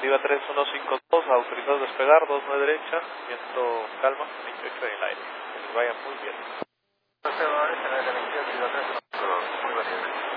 Viva 3152, autorizado a despegar, 29 derecha, viento calma, 28 en el aire. Que les vaya muy bien. Muy bien.